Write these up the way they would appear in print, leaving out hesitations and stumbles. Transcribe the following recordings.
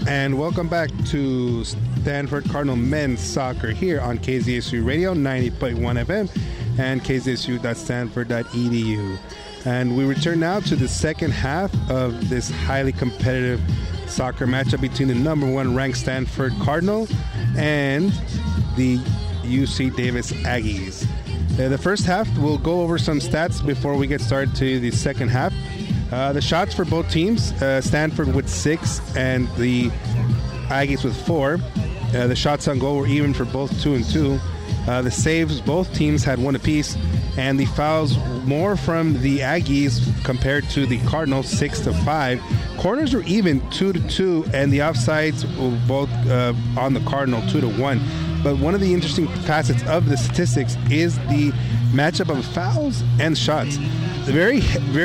And welcome back to Stanford Cardinal Men's Soccer here on KZSU Radio 90.1 FM and kzsu.stanford.edu. And we return now to the second half of this highly competitive soccer matchup between the number one ranked Stanford Cardinal and the UC Davis Aggies. The first half, we'll go over some stats before we get started to the second half. The shots for both teams, Stanford with 6 and the Aggies with 4. The shots on goal were even for both 2 and 2. The saves, both teams had 1 apiece, and the fouls more from the Aggies compared to the Cardinals, 6-5. Corners were even 2-2, and the offsides were both on the Cardinal, 2-1. But one of the interesting facets of the statistics is the matchup of fouls and shots. The very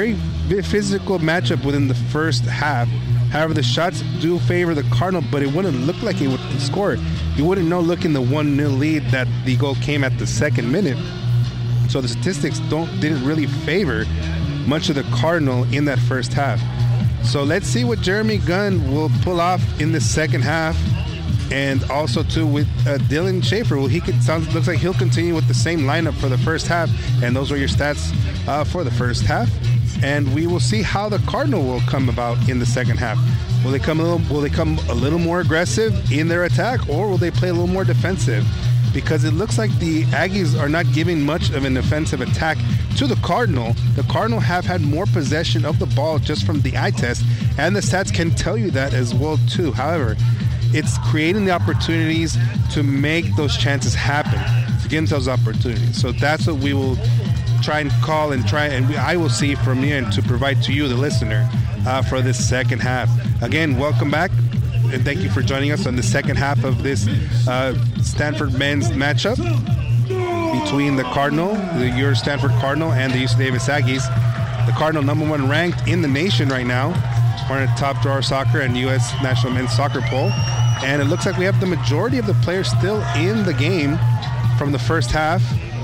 physical matchup within the first half. However, the shots do favor the Cardinal, but it wouldn't look like it would score. You wouldn't know looking the 1-0 lead that the goal came at the second minute. So the statistics didn't really favor much of the Cardinal in that first half. So let's see what Jeremy Gunn will pull off in the second half. And also, too, with Dylan Schaefer. Well, looks like he'll continue with the same lineup for the first half. And those are your stats for the first half. And we will see how the Cardinal will come about in the second half. Will they come a little more aggressive in their attack, or will they play a little more defensive? Because it looks like the Aggies are not giving much of an offensive attack to the Cardinal. The Cardinal have had more possession of the ball just from the eye test, and the stats can tell you that as well, too. However, it's creating the opportunities to make those chances happen, to give themselves opportunities. So that's what we will try and call and I will see from you and to provide to you, the listener, for this second half. Again, welcome back, and thank you for joining us on the second half of this Stanford men's matchup between the Cardinal, your Stanford Cardinal, and the UC Davis Aggies. The Cardinal, number one ranked in the nation right now. We're in a top drawer soccer and U.S. National Men's Soccer poll. And it looks like we have the majority of the players still in the game from the first half.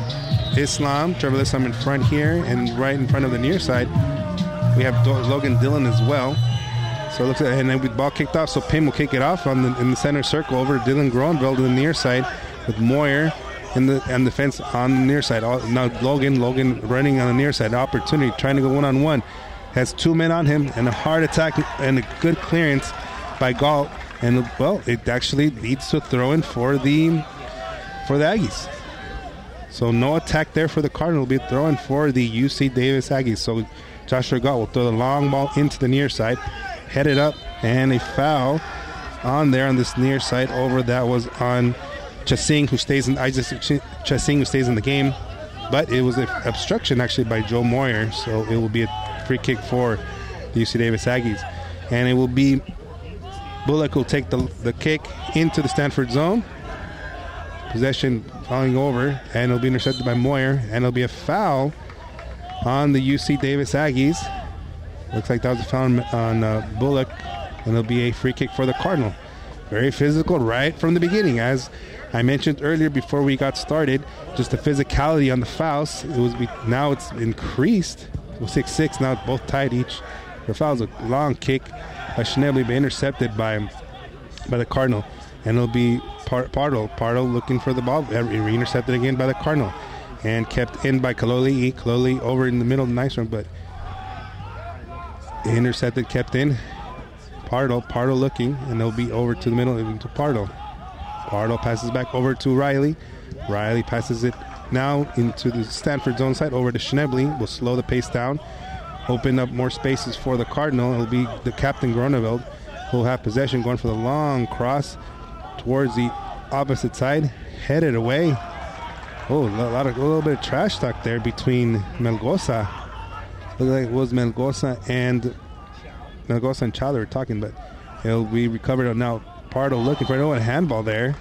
Islam, Trevor Islam in front here, and right in front of the near side, we have Logan Dillon as well. So it looks like, and then with ball kicked off, so Pim will kick it off in the center circle over Dylan Gronveld in the near side with Moyer in the fence on the near side. Now Logan running on the near side, opportunity, trying to go one-on-one. Has 2 men on him and a hard attack and a good clearance by Galt. And, well, it actually leads to a throw-in for the Aggies. So no attack there for the Cardinal. Will be a throw-in for the UC Davis Aggies. So Joshua Galt will throw the long ball into the near side, head it up, and a foul on there on this near side over. That was on Chasing, who stays in the game. But it was an obstruction, actually, by Joe Moyer. So it will be a free kick for the UC Davis Aggies. And it will be Bullock will take the kick into the Stanford zone. Possession falling over, and it'll be intercepted by Moyer, and it'll be a foul on the UC Davis Aggies. Looks like that was a foul on Bullock, and it'll be a free kick for the Cardinal. Very physical right from the beginning. As I mentioned earlier before we got started, just the physicality on the fouls. Now it's increased. 6-6 now, both tied each. The foul's a long kick by Schnebly, but intercepted by the Cardinal. And it'll be Pardo looking for the ball. Intercepted again by the Cardinal. And kept in by Kaloli. Kaloli over in the middle, nice one, but intercepted, kept in. Pardo looking, and it'll be over to the middle into Pardo. Pardo passes back over to Riley. Riley passes it now into the Stanford zone side over to Schnebly. Will slow the pace down, open up more spaces for the Cardinal. It'll be the captain Groneveld who will have possession, going for the long cross towards the opposite side, headed away. Oh, a little bit of trash talk there between Melgoza. Looked like it was Melgoza and Chowder were talking, but it'll be recovered now. Pardo looking for a handball there.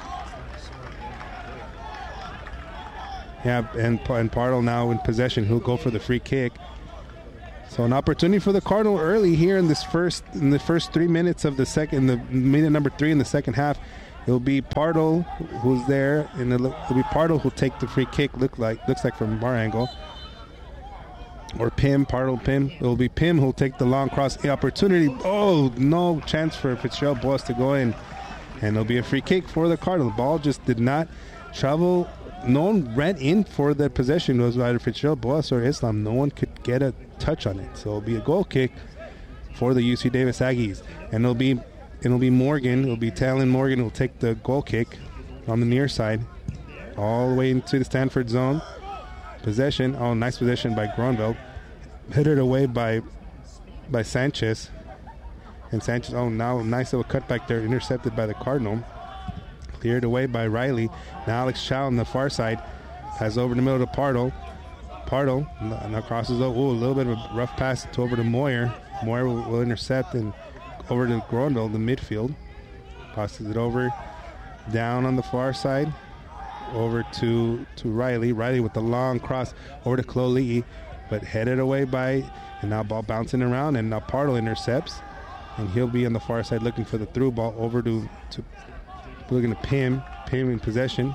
Yeah, and Pardo now in possession. He'll go for the free kick. So an opportunity for the Cardinal early here in the first 3 minutes of the second, the minute number 3 in the second half. It'll be Pardo who's there, and it'll be Pardo who'll take the free kick. Looks like from our angle. or Pim, Pardo Pim. It will be Pim who'll take the long cross opportunity. Oh, no chance for Fitzgerald Boas to go in. And it'll be a free kick for the Cardinal. The ball just did not travel. No one ran in for the possession. It was either Fitzgerald Boas or Islam. No one could get a touch on it. So it'll be a goal kick for the UC Davis Aggies. And it'll be Morgan. It'll be Talon Morgan who'll take the goal kick on the near side. All the way into the Stanford zone. Possession. Oh, nice possession by Gronveld. Headed away by Sanchez. And Sanchez, now nice little cutback there. Intercepted by the Cardinal. Cleared away by Riley. Now Alex Chow on the far side. Has over the middle to Pardo. Pardo now crosses over. Ooh, a little bit of a rough pass over to Moyer. Moyer will intercept and over to Gronveld, the midfield. Passes it over. Down on the far side. Over to Riley. Riley with the long cross over to Clolii, but headed away by, and now ball bouncing around, and now Pardo intercepts, and he'll be on the far side looking for the through ball over to looking to Pim. Pim in possession.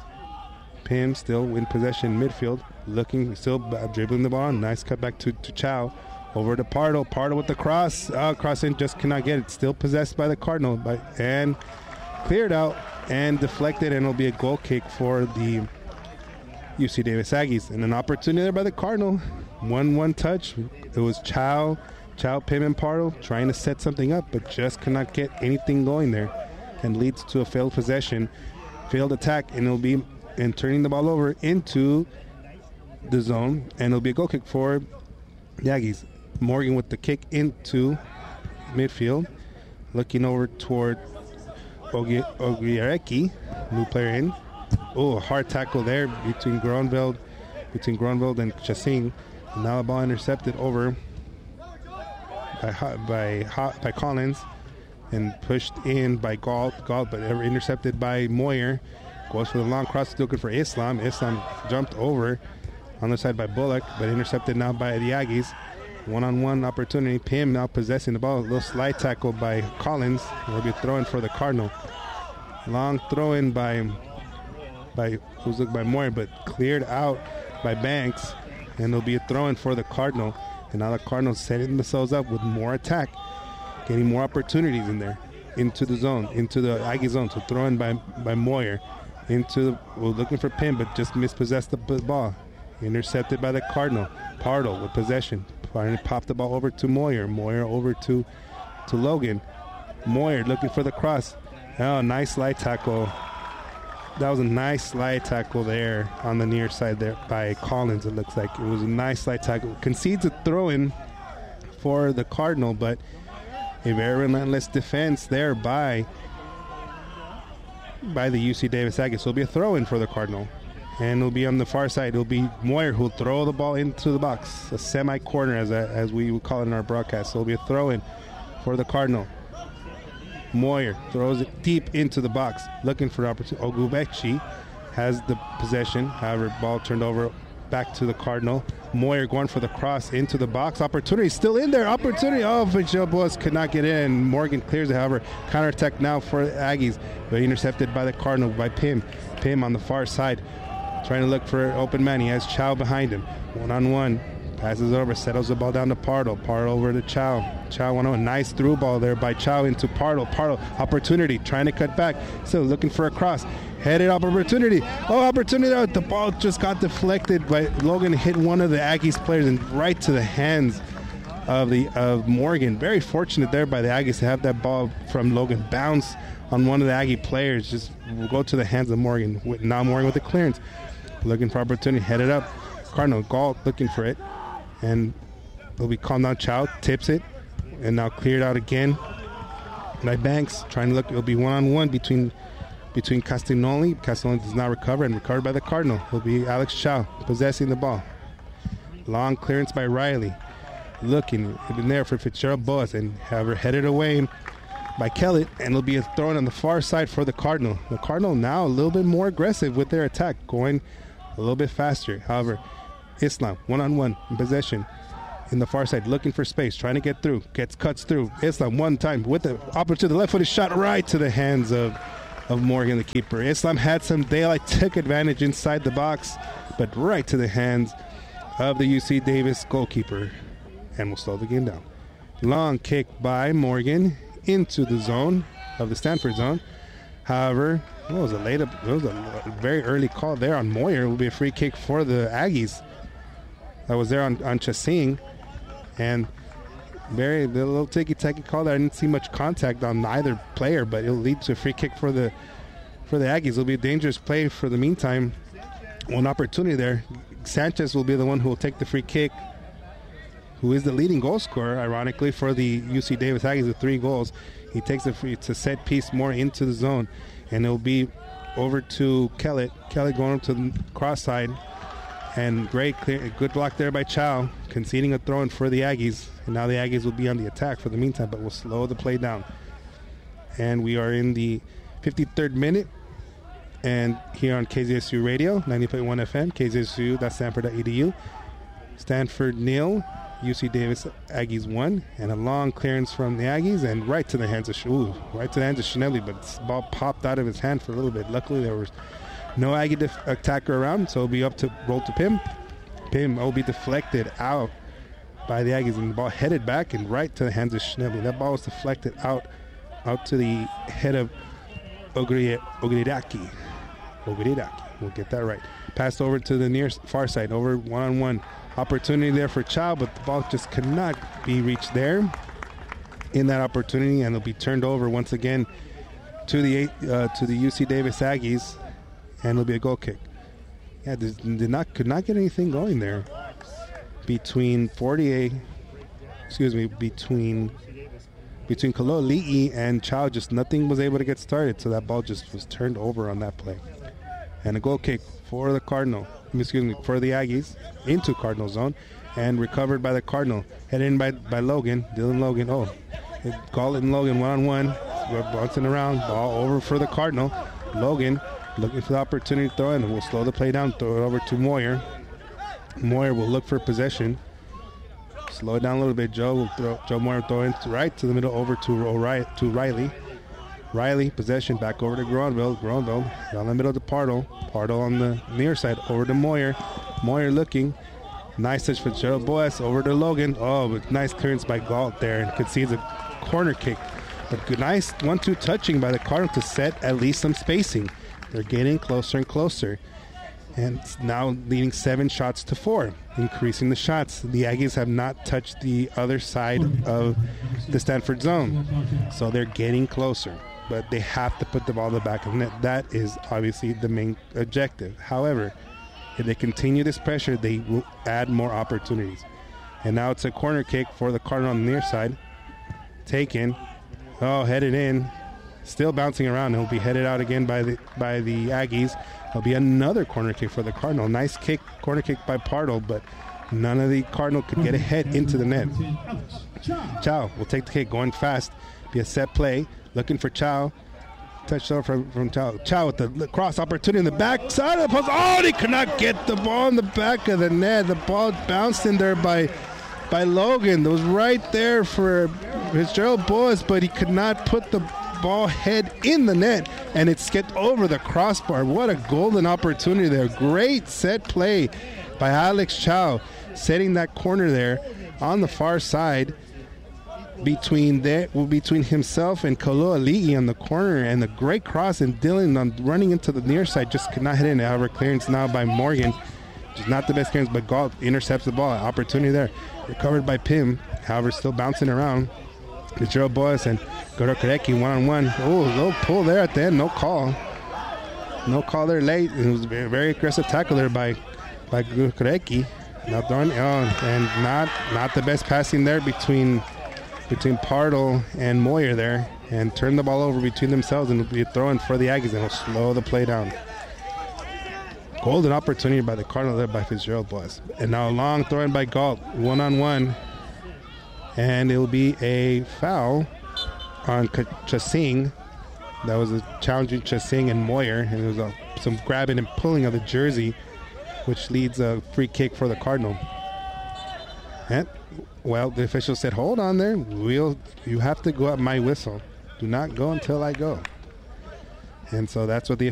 Pim still in possession midfield, looking, still dribbling the ball. Nice cut back to Chow. Over to Pardo. Pardo with the cross. Cross in, just cannot get it. Still possessed by the Cardinal, and cleared out. And deflected, and it'll be a goal kick for the UC Davis Aggies. And an opportunity there by the Cardinal. 1-1 touch. It was Chow, Pim, and Pardo trying to set something up, but just cannot get anything going there. And leads to a failed possession, failed attack, and it'll be turning the ball over into the zone. And it'll be a goal kick for the Aggies. Morgan with the kick into midfield. Looking over toward Ogiareki, new player in. Oh, hard tackle there between Gronveld and Chasing. Now the ball intercepted over by Collins and pushed in by Galt, but intercepted by Moyer. Goes for the long cross, looking for Islam. Islam jumped over on the side by Bullock, but intercepted now by the Aggies. One-on-one opportunity. Pim now possessing the ball. A little slide tackle by Collins. It'll be a throw-in for the Cardinal. Long throw-in by Moyer, but cleared out by Banks. And it'll be a throw-in for the Cardinal. And now the Cardinals setting themselves up with more attack. Getting more opportunities in there. Into the zone. Into the Aggie zone. So throw-in by Moyer. Looking for Pim, but just mispossessed the ball. Intercepted by the Cardinal. Pardo with possession. Finally popped the ball over to Moyer. Moyer over to Logan. Moyer looking for the cross. Oh, nice slide tackle. That was a nice slide tackle there on the near side there by Collins. It looks like it was a nice slide tackle. Concedes a throw-in for the Cardinal, but a very relentless defense there by the UC Davis Aggies. So it'll be a throw-in for the Cardinal. And it'll be on the far side. It'll be Moyer who'll throw the ball into the box. A semi-corner, as we would call it in our broadcast. So it'll be a throw-in for the Cardinal. Moyer throws it deep into the box, looking for an opportunity. Ogubechi has the possession. However, ball turned over back to the Cardinal. Moyer going for the cross into the box. Opportunity still in there. Opportunity. Oh, Fitzgerald Boas could not get in. Morgan clears it. However, counterattack now for the Aggies. But intercepted by the Cardinal, by Pim. Pim on the far side. Trying to look for an open man. He has Chow behind him. One-on-one. Passes over. Settles the ball down to Pardo. Pardo over to Chow. Chow one-on-one. Nice through ball there by Chow into Pardo. Pardo. Opportunity. Trying to cut back. Still looking for a cross. Headed up opportunity. Oh, opportunity. The ball just got deflected by Logan. Hit one of the Aggies players and right to the hands of Morgan. Very fortunate there by the Aggies to have that ball from Logan bounce on one of the Aggie players. Just go to the hands of Morgan. Now Morgan with the clearance. Looking for opportunity. Headed up. Cardinal Galt looking for it. And it'll be calmed down. Chow tips it. And now cleared out again by Banks. Trying to look. It'll be one-on-one between Castagnoli. Castagnoli does not recover and recovered by the Cardinal. It'll be Alex Chow possessing the ball. Long clearance by Riley. Looking in there for Fitzgerald Boas and have her headed away by Kellett. And it'll be a throw on the far side for the Cardinal. The Cardinal now a little bit more aggressive with their attack. Going a little bit faster. However, Islam, one-on-one in possession in the far side, looking for space, trying to get through, cuts through. Islam one time with the opportunity, the left-footed shot right to the hands of Morgan, the keeper. Islam had some daylight, took advantage inside the box, but right to the hands of the UC Davis goalkeeper. And we'll slow the game down. Long kick by Morgan into the zone of the Stanford zone. However, it was a very early call there on Moyer. It will be a free kick for the Aggies. That was there on Chasing. And the little ticky-tacky call there. I didn't see much contact on either player, but it'll lead to a free kick for the Aggies. It'll be a dangerous play for the meantime. One opportunity there. Sanchez will be the one who will take the free kick, who is the leading goal scorer, ironically, for the UC Davis Aggies with 3 goals. He takes it's a set piece more into the zone, and it'll be over to Kellett. Kellett going up to the cross side, and good block there by Chow, conceding a throw-in for the Aggies. And now the Aggies will be on the attack for the meantime, but we'll slow the play down. And we are in the 53rd minute, and here on KZSU Radio, 90.1 FM, KZSU.stanford.edu. Stanford 0, UC Davis Aggies 1, and a long clearance from the Aggies, and right to the hands of Schinelli, but the ball popped out of his hand for a little bit. Luckily, there was no Aggie attacker around, so it'll be up to roll to Pim. Pim will be deflected out by the Aggies, and the ball headed back and right to the hands of Schinelli. That ball was deflected out to the head of Ogridaki. We'll get that right. Passed over to the near far side, over one-on-one. Opportunity there for Chow, but the ball just could not be reached there in that opportunity, and it'll be turned over once again to the UC Davis Aggies, and it'll be a goal kick. Yeah, could not get anything going there between Kaloli'i and Chow. Just nothing was able to get started, so that ball just was turned over on that play. And a goal kick for the for the Aggies into Cardinal zone, and recovered by the Cardinal. Headed in by Logan, Dylan Logan. Galton Logan one-on-one. We're bouncing around. Ball over for the Cardinal. Logan looking for the opportunity to throw in, and we'll slow the play down. Throw it over to Moyer. Moyer will look for possession. Slow it down a little bit. Joe Moyer throw in right to the middle over to Riley. Riley, possession, back over to Gronville. Gronville down the middle to Pardo. Pardo on the near side, over to Moyer. Moyer looking. Nice touch for Gerald Boas, over to Logan. But nice clearance by Galt there, and concedes a corner kick. But good, nice 1-2 touching by the Cardinals to set at least some spacing. They're getting closer and closer. And it's now leading 7 shots to 4, increasing the shots. The Aggies have not touched the other side of the Stanford zone, so they're getting closer. But they have to put the ball in the back of the net. That is obviously the main objective. However, if they continue this pressure, they will add more opportunities. And now it's a corner kick for the Cardinal on the near side. Taken. Headed in. Still bouncing around. He'll be headed out again by the Aggies. There'll be another corner kick for the Cardinal. Nice corner kick by Pardo, but none of the Cardinal could get a head into the net. Chow will take the kick, going fast. Be a set play. Looking for Chow. Touchdown from Chow. Chow with the cross opportunity in the back side of the post. He could not get the ball in the back of the net. The ball bounced in there by Logan. It was right there for Fitzgerald Boas, but he could not put the ball head in the net, and it skipped over the crossbar. What a golden opportunity there. Great set play by Alex Chow, setting that corner there on the far side between himself and Kaloli'i on the corner, and the great cross, and Dylan running into the near side just could not hit it. However, clearance now by Morgan, just not the best clearance, but Galt intercepts the ball. Opportunity there, recovered by Pim. However, still bouncing around. Gerald Boas and Goro Koreki one-on-one. Little pull there at the end. No call there late. It was a very aggressive tackle there by Goro Koreki. Not throwing, and not the best passing there between Pardo and Moyer there, and turn the ball over between themselves, and it'll be a throw-in for the Aggies, and it'll slow the play down. Golden opportunity by the Cardinal there by Fitzgerald Boas. And now a long throw-in by Galt, one-on-one. And it will be a foul on Chasing. That was a challenging Chasing and Moyer, and there was some grabbing and pulling of the jersey, which leads a free kick for the Cardinal. And, the official said, hold on there. You have to go at my whistle. Do not go until I go. And so that's what the